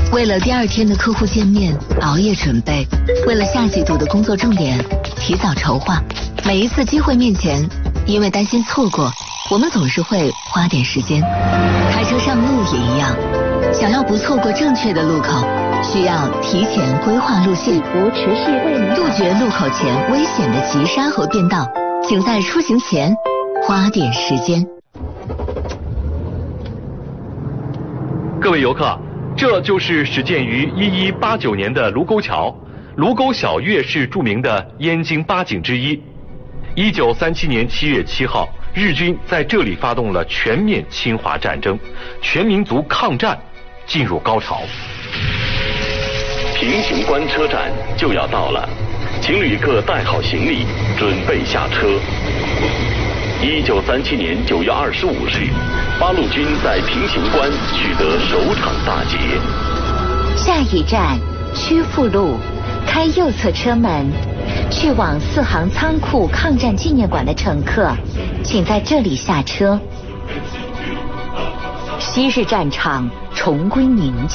为了第2天的客户见面熬夜准备，为了下季度的工作重点提早筹划。每一次机会面前，因为担心错过，我们总是会花点时间。开车上路也一样，想要不错过正确的路口，需要提前规划路线，杜绝路口前危险的急刹和变道。请在出行前花点时间。 各位游客，这就是始建于1189年的卢沟桥。卢沟晓月是著名的燕京8景之一。1937年7月7号，日军在这里发动了全面侵华战争，全民族抗战进入高潮。 平型关车站就要到了，请旅客带好行李，准备下车。1937年9月25日，八路军在平型关取得首场大捷。 下一站曲阜路，开右侧车门，去往4行仓库抗战纪念馆的乘客，请在这里下车。昔日战场重归宁静。